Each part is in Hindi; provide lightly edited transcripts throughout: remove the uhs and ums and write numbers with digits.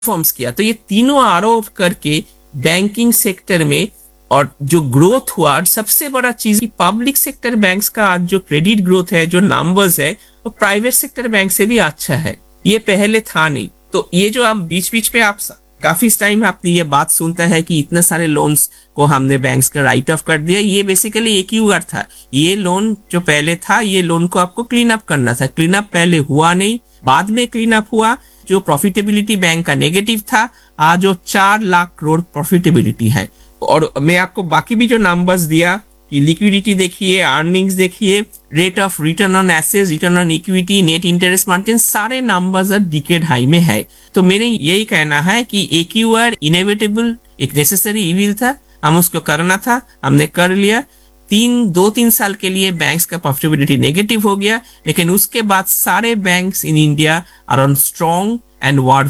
रिफॉर्म्स किया। तो ये तीनों आरोप करके बैंकिंग सेक्टर में और जो ग्रोथ हुआ, और सबसे बड़ा चीज कि पब्लिक सेक्टर बैंक्स का आज जो क्रेडिट ग्रोथ है, जो नंबर्स है, वो प्राइवेट सेक्टर बैंक से भी अच्छा है। ये पहले था नहीं। तो ये जो आप बीच बीच में आप काफी टाइम आपने ये बात सुनता है कि इतने सारे लोन्स को हमने बैंक्स का राइट ऑफ कर दिया, ये बेसिकली एक ही वर्ड था। ये लोन जो पहले था, ये लोन को आपको क्लीन अप करना था। क्लीन अप पहले हुआ नहीं, बाद में क्लीन अप हुआ। जो प्रॉफिटेबिलिटी बैंक का नेगेटिव था, आज जो 4 लाख करोड़ प्रॉफिटेबिलिटी है। और मैं आपको बाकी भी जो नंबर्स दिया कि लिक्विडिटी देखिए, अर्निंग्स देखिए, rate of return on assets, return on equity, net interest margin, सारे नंबर्स डिकेड हाई में है। तो मेरे यही कहना है कि AQR इनएविटेबल, एक नेसेसरी इविल था, हम उसको करना था, हमने कर लिया। 2-3 साल के लिए बैंक्स का प्रॉफिटेबिलिटी नेगेटिव हो गया, लेकिन उसके बाद सारे banks in India are on strong and ward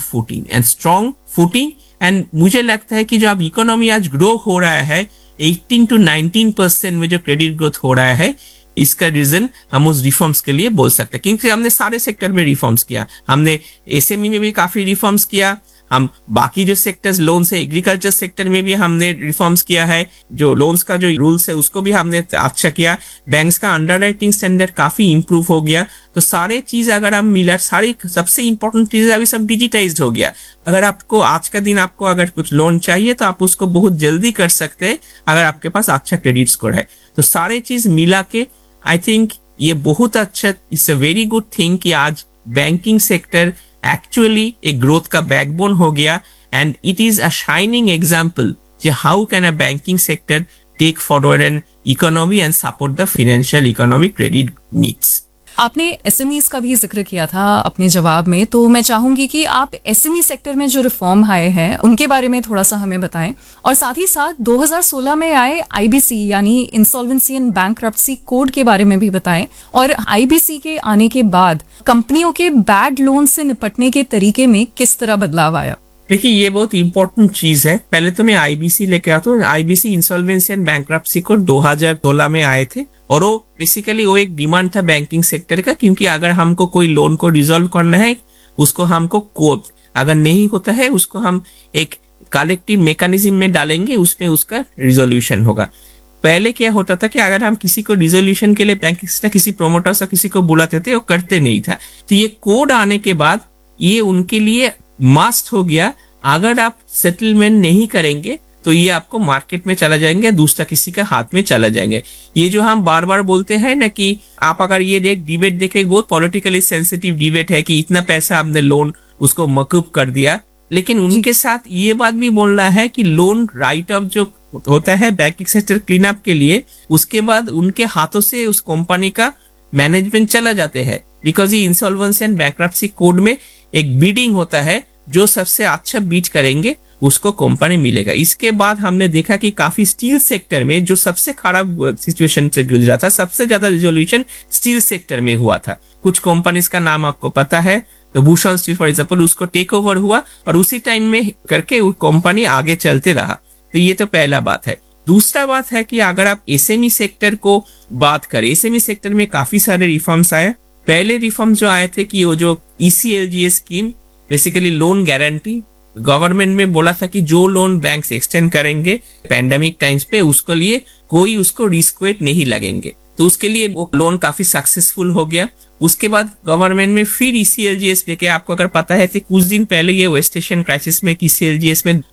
footing and मुझे लगता है कि जो अब इकोनॉमी आज ग्रो हो रहा है 18 to 19% में जो क्रेडिट ग्रोथ हो रहा है, इसका रीजन हम उस रिफॉर्म्स के लिए बोल सकते हैं, क्योंकि हमने सारे सेक्टर में रिफॉर्म्स किया। हमने SME में भी काफी रिफॉर्म्स किया, हम बाकी जो सेक्टर्स लोन्स है, एग्रीकल्चर सेक्टर में भी हमने रिफॉर्म्स किया है। जो लोन्स का जो रूल्स है उसको भी हमने अच्छा किया। बैंक्स का अंडरराइटिंग स्टैंडर्ड काफी इंप्रूव हो गया। तो सारे चीज अगर हम मिला, सारी सबसे इंपॉर्टेंट चीज अभी सब डिजिटाइज्ड हो गया। अगर आपको आज का दिन आपको अगर कुछ लोन चाहिए तो आप उसको बहुत जल्दी कर सकते हैं अगर आपके पास अच्छा क्रेडिट स्कोर है। तो सारे चीज मिला के आई थिंक ये बहुत अच्छा, it's a very good thing कि आज बैंकिंग सेक्टर एक्चुअली एक ग्रोथ का बैकबोन हो गया and it is a shining example how can a banking sector take forward an economy and support the financial economic credit needs. आपने एसएमईज का भी जिक्र किया था अपने जवाब में, तो मैं चाहूंगी कि आप एसएमई सेक्टर में जो रिफॉर्म आए हैं उनके बारे में थोड़ा सा हमें बताएं, और साथ ही साथ 2016 में आए आईबीसी यानी इंसॉल्वेंसी एंड बैंक्रप्सी कोड के बारे में भी बताएं, और आईबीसी के आने के बाद कंपनियों के बैड लोन से निपटने के तरीके में किस तरह बदलाव आया। देखिए ये बहुत इंपॉर्टेंट चीज है। पहले तो मैं आईबीसी लेके आता हूँ। IBC insolvency and bankruptcy code 2016 में आए थे और वो बेसिकली वो एक डिमांड था बैंकिंग सेक्टर का, क्योंकि अगर हमको कोई लोन को रिजॉल्व करना है उसको हमको कोर्ट, अगर नहीं होता है उसको हम एक कलेक्टिव मैकेनिज्म में डालेंगे, उसमें उसका रिजोल्यूशन होगा। पहले क्या होता था कि अगर हम किसी को रिजोल्यूशन के लिए बैंक किसी प्रोमोटर से किसी को बुलाते थे, वो करते नहीं था। तो ये कोड आने के बाद ये उनके लिए मस्ट हो गया। अगर आप सेटलमेंट नहीं करेंगे तो ये आपको मार्केट में चला जाएंगे, दूसरा किसी के हाथ में चला जाएंगे। ये जो हम बार बार बोलते हैं ना कि आप अगर ये डिबेट देखें, बहुत पॉलिटिकली सेंसिटिव डिबेट है कि इतना पैसा आपने लोन उसको मकूब कर दिया, लेकिन उनके साथ ये बात भी बोलना है कि लोन राइट ऑफ जो होता है बैंकिंग सेक्टर क्लीन अप के लिए, उसके बाद उनके हाथों से उस कंपनी का मैनेजमेंट चला जाते हैं। बिकॉज ये इंसॉल्वेंसी एंड बैंक्रप्सी कोड में एक बिडिंग होता है, जो सबसे अच्छा बीट करेंगे उसको कंपनी मिलेगा। इसके बाद हमने देखा कि काफी स्टील सेक्टर में जो सबसे खराब सिचुएशन से गुजरा था, सबसे ज्यादा रिजोल्यूशन स्टील सेक्टर में हुआ था। कुछ कंपनीज का नाम आपको पता है, तो भूषण स्टील फॉर एग्जाम्पल, उसको टेक ओवर हुआ और उसी टाइम में करके वो कंपनी आगे चलते रहा। तो ये तो पहला बात है। दूसरा बात है कि अगर आप एसएमई सेक्टर को बात करें, एसएमई सेक्टर में काफी सारे रिफॉर्म्स आए। पहले रिफॉर्म जो आए थे कि वो जो ECLGS scheme, basically loan guarantee, government में बोला था कि जो लोन बैंक्स एक्सटेंड करेंगे पैंडेमिक टाइम्स पे, उसको लिए कोई उसको रिस्क वेट नहीं लगेंगे। तो उसके लिए वो लोन काफी सक्सेसफुल हो गया। उसके बाद गवर्नमेंट में फिर ECLGS लेके, आपको अगर पता है तो कुछ दिन पहले ये वेस्ट एशियन क्राइसिस में ECLGS में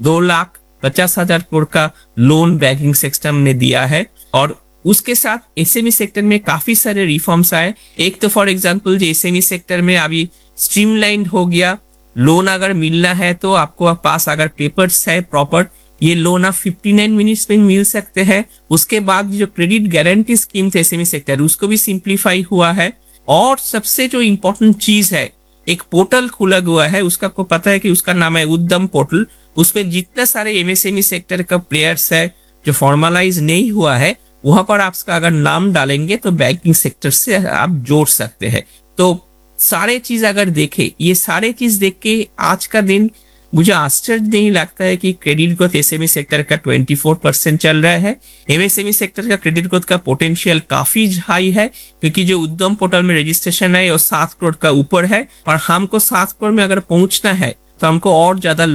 2,50,000 करोड़ का लोन बैंकिंग सिस्टम ने दिया है। और उसके साथ एसएमई सेक्टर में काफी सारे रिफॉर्म्स आए। एक तो फॉर एग्जांपल जो एसएमई सेक्टर में अभी स्ट्रीमलाइंड हो गया, लोन अगर मिलना है तो आपको पास अगर पेपर्स है प्रॉपर, ये लोन आप 59 मिनट्स में मिल सकते हैं। उसके बाद जो क्रेडिट गारंटी स्कीम थे एसएमई सेक्टर, उसको भी सिंप्लीफाई हुआ है। और सबसे जो इम्पोर्टेंट चीज है, एक पोर्टल खुला हुआ है, उसका आपको पता है कि उसका नाम है उद्यम पोर्टल। उसमें जितने सारे एमएसएमई सेक्टर का प्लेयर्स है जो फॉर्मलाइज नहीं हुआ है, वहां पर आपका अगर नाम डालेंगे तो बैंकिंग सेक्टर से आप जोड़ सकते हैं। तो सारे चीज अगर देखे, ये सारे चीज देख के आज का दिन मुझे आश्चर्य नहीं लगता है कि क्रेडिट ग्रोथ एसएमई सेक्टर का 24% चल रहा है। एमएसएमई सेक्टर का क्रेडिट ग्रोथ का पोटेंशियल काफी हाई है, क्योंकि जो उद्यम पोर्टल में रजिस्ट्रेशन है वो 7 करोड़ का ऊपर है, और हमको 7 करोड़ में अगर पहुंचना है तो हमको और ज्यादा